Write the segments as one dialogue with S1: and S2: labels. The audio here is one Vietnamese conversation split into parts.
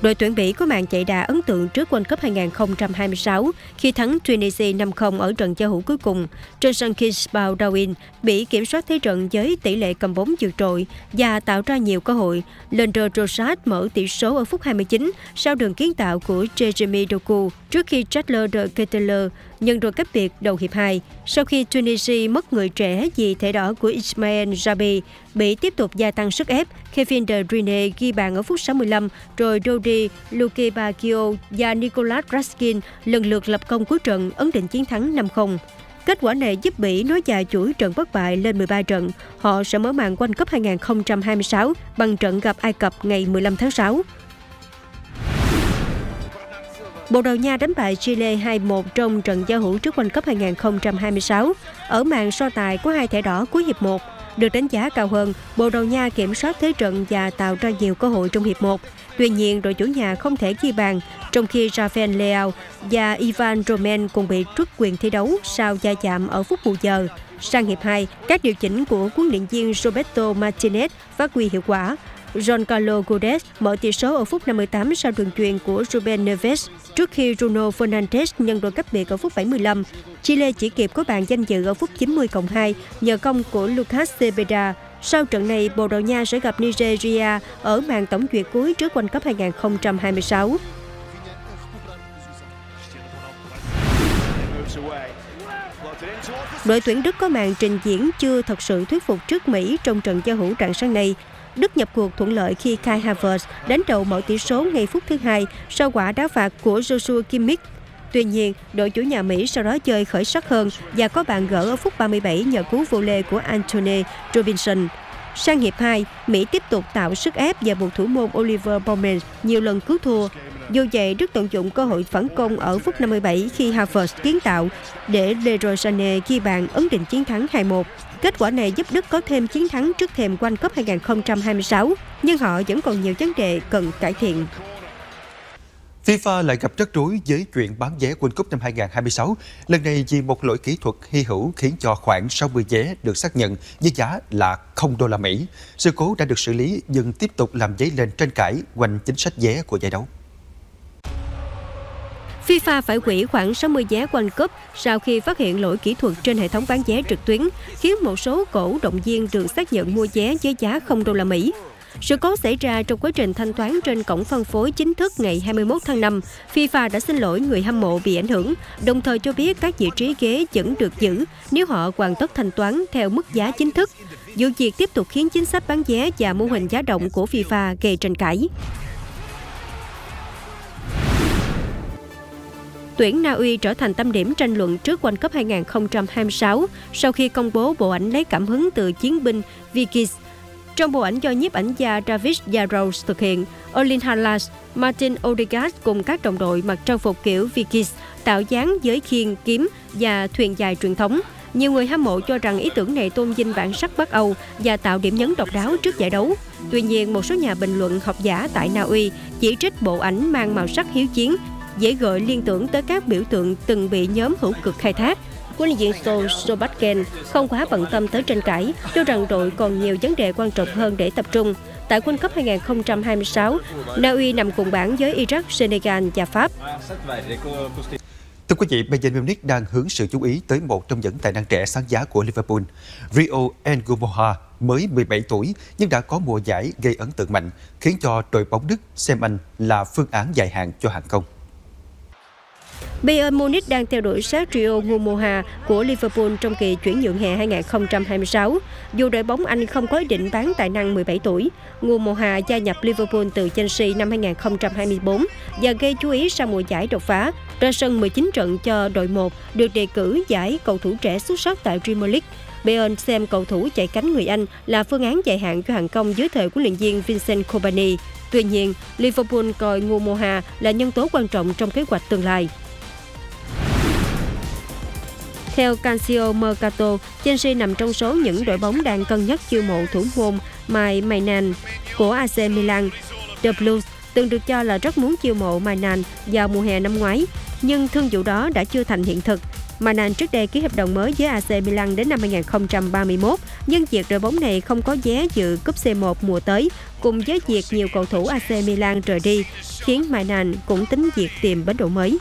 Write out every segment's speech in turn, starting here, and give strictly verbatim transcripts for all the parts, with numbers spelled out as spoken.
S1: Đội tuyển Bỉ có màn chạy đà ấn tượng trước World Cup hai không hai sáu khi thắng Tunisia năm không ở trận giao hữu cuối cùng. Trên sân Kingsborough Darwin, Bỉ kiểm soát thế trận với tỷ lệ cầm bóng vượt trội và tạo ra nhiều cơ hội. Leandro Trossard mở tỷ số ở phút hai mươi chín sau đường kiến tạo của Jeremy Doku trước khi Charles de Ketelaere nhân đôi cách biệt đầu hiệp hai. Sau khi Tunisia mất người trẻ vì thẻ đỏ của Ismail Jabi, Bỉ tiếp tục gia tăng sức ép. Kevin De Bruyne ghi bàn ở phút sáu mươi lăm, rồi Dodi, Luke Bacchio và Nicolas Raskin lần lượt lập công cuối trận ấn định chiến thắng năm không. Kết quả này giúp Bỉ nối dài chuỗi trận bất bại lên mười ba trận. Họ sẽ mở màn World Cup hai không hai sáu bằng trận gặp Ai Cập ngày mười lăm tháng sáu. Bồ Đào Nha đánh bại Chile hai một trong trận giao hữu trước World Cup hai không hai sáu. Ở màn so tài có hai thẻ đỏ cuối hiệp một. Được đánh giá cao hơn, Bồ Đào Nha kiểm soát thế trận và tạo ra nhiều cơ hội trong hiệp một. Tuy nhiên, đội chủ nhà không thể ghi bàn, trong khi Rafael Leao và Ivan Roman cùng bị truất quyền thi đấu sau va chạm ở phút bù giờ. Sang hiệp hai, các điều chỉnh của huấn luyện viên Roberto Martinez phát huy hiệu quả. Giancarlo Godes mở tỷ số ở phút năm mươi tám sau đường chuyền của Ruben Neves, trước khi Bruno Fernandes nhân đôi cách biệt ở phút bảy mươi lăm. Chile chỉ kịp có bàn danh dự ở phút chín mươi cộng hai nhờ công của Lucas Cepeda. Sau trận này, Bồ Đào Nha sẽ gặp Nigeria ở màn tổng duyệt cuối trước World Cup hai không hai sáu. Đội tuyển Đức có màn trình diễn chưa thật sự thuyết phục trước Mỹ trong trận giao hữu rạng sáng nay. Đức nhập cuộc thuận lợi khi Kai Havertz đánh đầu mở tỷ số ngay phút thứ hai sau quả đá phạt của Joshua Kimmich. Tuy nhiên, đội chủ nhà Mỹ sau đó chơi khởi sắc hơn và có bàn gỡ ở phút ba mươi bảy nhờ cú vô lê của Anthony Robinson. Sang hiệp hai, Mỹ tiếp tục tạo sức ép và buộc thủ môn Oliver Baumann nhiều lần cứu thua. Dù vậy, Đức tận dụng cơ hội phản công ở phút năm mươi bảy khi Havertz kiến tạo để Leroy Sané ghi bàn ấn định chiến thắng hai một. Kết quả này giúp Đức có thêm chiến thắng trước thềm World Cup hai không hai sáu, nhưng họ vẫn còn nhiều vấn đề cần cải thiện.
S2: FIFA lại gặp rắc rối với chuyện bán vé World Cup năm hai không hai sáu. Lần này vì một lỗi kỹ thuật hy hữu khiến cho khoảng sáu mươi vé được xác nhận với giá là không đô la Mỹ. Sự cố đã được xử lý nhưng tiếp tục làm dấy lên tranh cãi quanh chính sách vé của giải đấu.
S1: FIFA phải hủy khoảng sáu mươi vé World Cup sau khi phát hiện lỗi kỹ thuật trên hệ thống bán vé trực tuyến, khiến một số cổ động viên được xác nhận mua vé với giá không đô la Mỹ. Sự cố xảy ra trong quá trình thanh toán trên cổng phân phối chính thức ngày hai mươi mốt tháng năm. FIFA đã xin lỗi người hâm mộ bị ảnh hưởng, đồng thời cho biết các vị trí ghế vẫn được giữ nếu họ hoàn tất thanh toán theo mức giá chính thức. Vụ việc tiếp tục khiến chính sách bán vé và mô hình giá động của FIFA gây tranh cãi. Tuyển Na Uy trở thành tâm điểm tranh luận trước World Cup hai không hai sáu sau khi công bố bộ ảnh lấy cảm hứng từ chiến binh Vikings. Trong bộ ảnh do nhiếp ảnh gia David Yarrow thực hiện, Erling Haaland, Martin Odegaard cùng các đồng đội mặc trang phục kiểu Vikings, tạo dáng với khiên, kiếm và thuyền dài truyền thống. Nhiều người hâm mộ cho rằng ý tưởng này tôn vinh bản sắc Bắc Âu và tạo điểm nhấn độc đáo trước giải đấu. Tuy nhiên, một số nhà bình luận học giả tại Na Uy chỉ trích bộ ảnh mang màu sắc hiếu chiến, dễ gợi liên tưởng tới các biểu tượng từng bị nhóm hữu cực khai thác. Huấn luyện viên Ståle Solbakken không quá bận tâm tới tranh cãi, cho rằng đội còn nhiều vấn đề quan trọng hơn để tập trung. Tại World Cup hai không hai sáu, Na Uy nằm cùng bảng với Iraq, Senegal và Pháp.
S2: Thưa quý vị, Bayern Munich đang hướng sự chú ý tới một trong những tài năng trẻ sáng giá của Liverpool. Rio Ngumoha mới mười bảy tuổi nhưng đã có mùa giải gây ấn tượng mạnh, khiến cho đội bóng Đức xem anh là phương án dài hạn cho hàng công.
S1: Bayern Munich đang theo đuổi Sergio Ngumoha của Liverpool trong kỳ chuyển nhượng hè hai không hai sáu. Dù đội bóng Anh không có ý định bán tài năng mười bảy tuổi, Ngumoha gia nhập Liverpool từ Chelsea năm hai không hai tư và gây chú ý sau mùa giải đột phá. Ra sân mười chín trận cho đội một, được đề cử giải cầu thủ trẻ xuất sắc tại Premier League. Bayern xem cầu thủ chạy cánh người Anh là phương án dài hạn cho hàng công dưới thời huấn luyện viên Vincent Kompany. Tuy nhiên, Liverpool coi Ngumoha là nhân tố quan trọng trong kế hoạch tương lai. Theo Calcio Mercato, Chelsea nằm trong số những đội bóng đang cân nhắc chiêu mộ thủ môn Mike Maignan của a xê Milan. The Blues từng được cho là rất muốn chiêu mộ Maignan vào mùa hè năm ngoái, nhưng thương vụ đó đã chưa thành hiện thực. Manan trước đây ký hợp đồng mới với a xê Milan đến năm hai không ba mốt, nhưng việc đội bóng này không có vé dự cúp xê một mùa tới, cùng với việc nhiều cầu thủ a xê Milan rời đi, khiến Manan cũng tính việc tìm bến đỗ mới.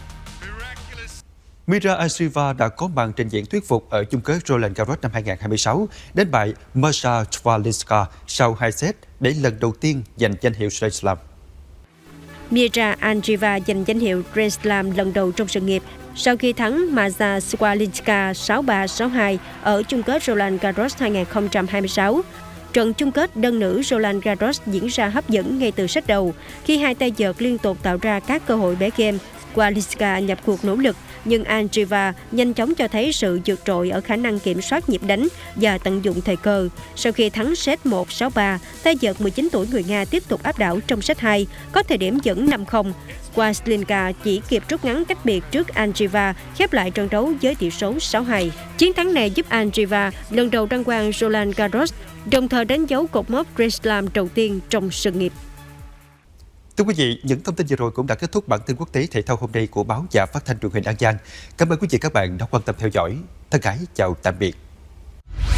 S2: Mira Andreeva đã có màn trình diễn thuyết phục ở chung kết Roland Garros năm hai không hai sáu, đánh bại Marsha Chvalinska sau hai set để lần đầu tiên giành danh hiệu Grand Slam.
S1: Mira Andreeva giành danh hiệu Grand Slam lần đầu trong sự nghiệp sau khi thắng Marsha Chvalinska sáu ba sáu hai ở chung kết Roland Garros hai không hai sáu. Trận chung kết đơn nữ Roland Garros diễn ra hấp dẫn ngay từ set đầu khi hai tay vợt liên tục tạo ra các cơ hội bẻ game. Chvalinska nhập cuộc nỗ lực, nhưng Andreeva nhanh chóng cho thấy sự vượt trội ở khả năng kiểm soát nhịp đánh và tận dụng thời cơ. Sau khi thắng set một sáu ba, tay vợt mười chín tuổi người Nga tiếp tục áp đảo trong set hai, có thời điểm dẫn năm không. Chvalinska chỉ kịp rút ngắn cách biệt trước Andreeva, khép lại trận đấu với tỷ số sáu hai. Chiến thắng này giúp Andreeva lần đầu đăng quang Roland Garros, đồng thời đánh dấu cột mốc Grand Slam đầu tiên trong sự nghiệp.
S2: Thưa quý vị, những thông tin vừa rồi cũng đã kết thúc bản tin quốc tế thể thao hôm nay của báo và phát thanh truyền hình An Giang. Cảm ơn quý vị các bạn đã quan tâm theo dõi. Thân ái chào tạm biệt.